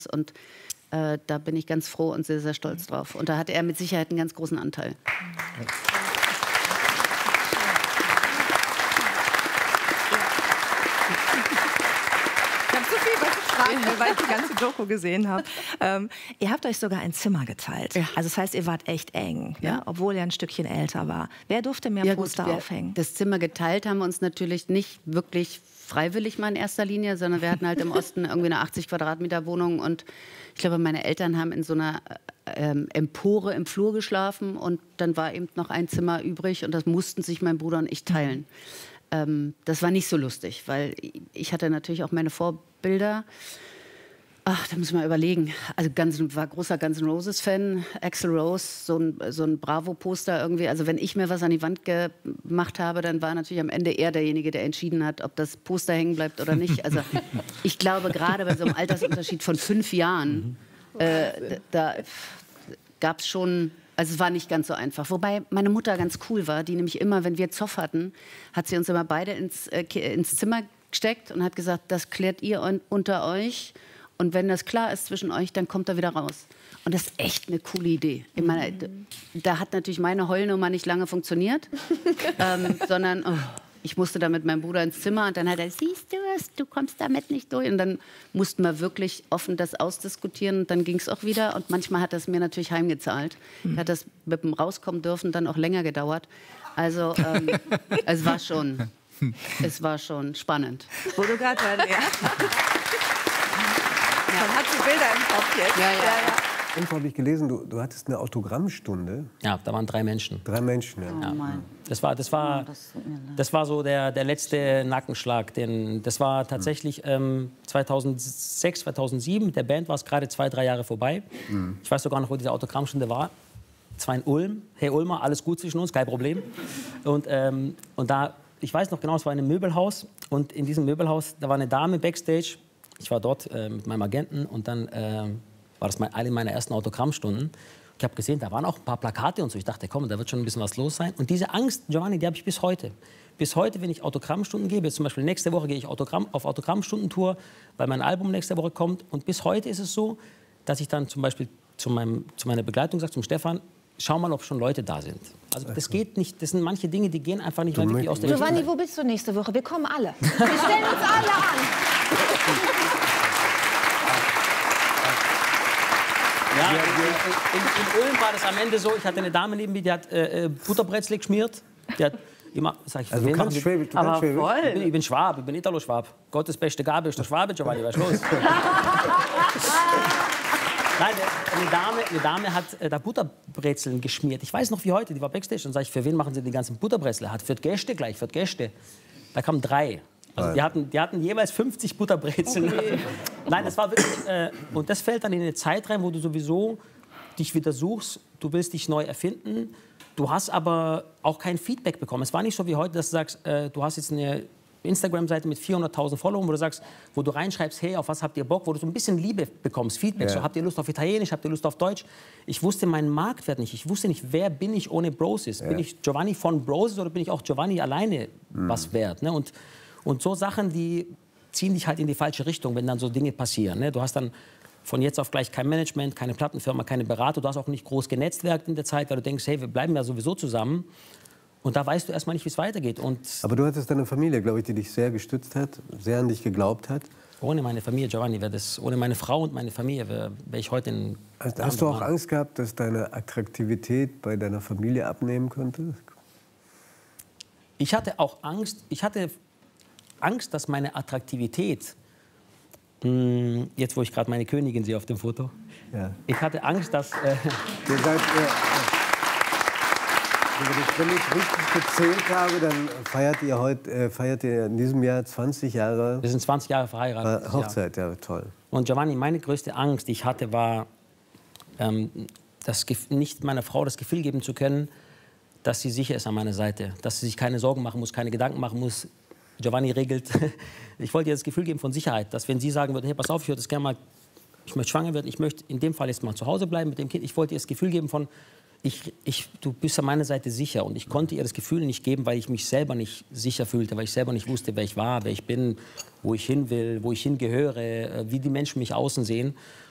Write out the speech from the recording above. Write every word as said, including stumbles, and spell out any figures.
Und äh, da bin ich ganz froh und sehr, sehr stolz drauf. Und da hat er mit Sicherheit einen ganz großen Anteil. Ja. Weil ich die ganze Doku gesehen habe. Ähm, ihr habt euch sogar ein Zimmer geteilt. Ja. Also das heißt, ihr wart echt eng, ja. Ja? Obwohl ihr ein Stückchen älter war. Wer durfte mehr ja, Poster gut, aufhängen? Das Zimmer geteilt haben wir uns natürlich nicht wirklich freiwillig mal in erster Linie, sondern wir hatten halt im Osten irgendwie eine achtzig Quadratmeter Wohnung und ich glaube, meine Eltern haben in so einer ähm, Empore im Flur geschlafen und dann war eben noch ein Zimmer übrig und das mussten sich mein Bruder und ich teilen. Mhm. Ähm, das war nicht so lustig, weil ich hatte natürlich auch meine Vorbilder. Ach, da müssen wir überlegen. Also Guns, war großer Guns N' Roses-Fan, Axl Rose, so ein, so ein Bravo-Poster irgendwie. Also wenn ich mir was an die Wand gemacht habe, dann war natürlich am Ende er derjenige, der entschieden hat, ob das Poster hängen bleibt oder nicht. Also ich glaube, gerade bei so einem Altersunterschied von fünf Jahren, äh, da gab es schon... Also es war nicht ganz so einfach. Wobei meine Mutter ganz cool war, die nämlich immer, wenn wir Zoff hatten, hat sie uns immer beide ins, äh, ins Zimmer gesteckt und hat gesagt, das klärt ihr un unter euch. Und wenn das klar ist zwischen euch, dann kommt er wieder raus. Und das ist echt eine coole Idee. Ich meine, da hat natürlich meine Heulnummer nicht lange funktioniert, ähm, sondern oh, ich musste da mit meinem Bruder ins Zimmer und dann hat er, siehst du es, du kommst damit nicht durch. Und dann mussten wir wirklich offen das ausdiskutieren und dann ging es auch wieder. Und manchmal hat das mir natürlich heimgezahlt. Mhm. Hat das mit dem Rauskommen dürfen dann auch länger gedauert. Also ähm, es war schon, es war schon spannend. Wo du gerade ja. Man hat die Bilder im Kopf jetzt. Ja, ja. Ja, ja. Irgendwo habe ich gelesen, du, du hattest eine Autogrammstunde. Ja, da waren drei Menschen. Drei Menschen, ja. Oh, ja. Mann. Das war, das war, das war so der, der letzte Nackenschlag. Den, das war tatsächlich ähm, zweitausendsechs, zweitausendsieben. Mit der Band war es gerade zwei, drei Jahre vorbei. Mhm. Ich weiß sogar noch, wo diese Autogrammstunde war. Es war in Ulm. Hey Ulmer, alles gut zwischen uns, kein Problem. Und, ähm, und da, ich weiß noch genau, es war in einem Möbelhaus. Und in diesem Möbelhaus, da war eine Dame backstage. Ich war dort äh, mit meinem Agenten und dann äh, war das mein, eine meiner ersten Autogrammstunden. Ich habe gesehen, da waren auch ein paar Plakate und so. Ich dachte, komm, da wird schon ein bisschen was los sein. Und diese Angst, Giovanni, die habe ich bis heute. Bis heute, wenn ich Autogrammstunden gebe, jetzt zum Beispiel nächste Woche gehe ich Autogramm, auf Autogrammstundentour, weil mein Album nächste Woche kommt. Und bis heute ist es so, dass ich dann zum Beispiel zu, meinem, zu meiner Begleitung sage, zum Stefan, schau mal, ob schon Leute da sind. Also das geht nicht, das sind manche Dinge, die gehen einfach nicht mehr wirklich aus der Giovanni, wo bist du nächste Woche? Wir kommen alle. Wir stellen uns alle an. Ja, in, in, in Ulm war das am Ende so, ich hatte eine Dame neben mir, die hat äh, Butterbrezel geschmiert. Die hat immer, sag ich, also du kannst Schwäbisch, du kannst Schwäbisch. Ich bin, ich bin Schwab, ich bin Italo-Schwab. Gottes beste Gabe ist der Schwabe, Giovanni, was ist los? Nein, eine Dame, eine Dame hat äh, da Butterbrezeln geschmiert. Ich weiß noch wie heute, die war backstage. Und sag ich, für wen machen Sie die ganzen Butterbrezel? Hat für die Gäste gleich, für die Gäste. Da kamen drei. Also die hatten, die hatten jeweils fünfzig Butterbrezeln. Okay. Nein, das war wirklich... Äh, und das fällt dann in eine Zeit rein, wo du sowieso dich wieder suchst. Du willst dich neu erfinden. Du hast aber auch kein Feedback bekommen. Es war nicht so wie heute, dass du sagst, äh, du hast jetzt eine Instagram-Seite mit vierhunderttausend Followern, wo du sagst, wo du reinschreibst, hey, auf was habt ihr Bock? Wo du so ein bisschen Liebe bekommst, Feedback. Ja. So, habt ihr Lust auf Italienisch, habt ihr Lust auf Deutsch? Ich wusste meinen Marktwert nicht. Ich wusste nicht, wer bin ich ohne Broses? Ja. Bin ich Giovanni von Broses oder bin ich auch Giovanni alleine mhm. was wert? Ne? Und Und so Sachen, die ziehen dich halt in die falsche Richtung, wenn dann so Dinge passieren. Ne? Du hast dann von jetzt auf gleich kein Management, keine Plattenfirma, keine Berater. Du hast auch nicht groß genetzwerkt in der Zeit, weil du denkst, hey, wir bleiben ja sowieso zusammen. Und da weißt du erstmal nicht, wie es weitergeht. Und aber du hattest eine Familie, glaube ich, die dich sehr gestützt hat, sehr an dich geglaubt hat. Ohne meine Familie, Giovanni, wäre das, ohne meine Frau und meine Familie wäre wär ich heute in... Hast, hast du auch Mann. Angst gehabt, dass deine Attraktivität bei deiner Familie abnehmen könnte? Ich hatte auch Angst, ich hatte Angst, dass meine Attraktivität, mh, jetzt wo ich gerade meine Königin sehe auf dem Foto, ja. ich hatte Angst, dass... Äh, Ihr seid, äh, wenn ich richtig gezählt habe, dann feiert ihr, heute, äh, feiert ihr in diesem Jahr zwanzig Jahre... Wir sind zwanzig Jahre verheiratet. Äh, Hochzeit, ja, toll. Und Giovanni, meine größte Angst, die ich hatte, war, ähm, das, nicht meiner Frau das Gefühl geben zu können, dass sie sicher ist an meiner Seite, dass sie sich keine Sorgen machen muss, keine Gedanken machen muss. Giovanni regelt. Ich wollte ihr das Gefühl geben von Sicherheit, dass wenn sie sagen würde, hey, pass auf, ich würde das gerne mal, ich möchte schwanger werden, ich möchte in dem Fall jetzt mal zu Hause bleiben mit dem Kind. Ich wollte ihr das Gefühl geben von, ich, ich, du bist an meiner Seite sicher. Und ich konnte ihr das Gefühl nicht geben, weil ich mich selber nicht sicher fühlte, weil ich selber nicht wusste, wer ich war, wer ich bin, wo ich hin will, wo ich hingehöre, wie die Menschen mich außen sehen.